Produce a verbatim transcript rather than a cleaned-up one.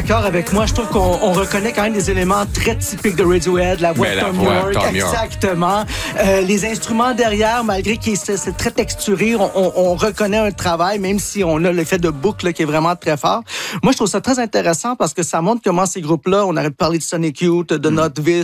d'accord avec moi. Je trouve qu'on on reconnaît quand même des éléments très typiques de Radiohead, la voix Mais de la Tom voix, York, Tom York. exactement. Euh, les instruments derrière, malgré que c'est, c'est très texturé, on, on, on reconnaît un travail, même si on a l'effet de boucle là, qui est vraiment très fort. Moi, je trouve ça très intéressant parce que ça montre comment ces groupes-là, on aurait parlé de Sonic Youth, de mm. Notvice,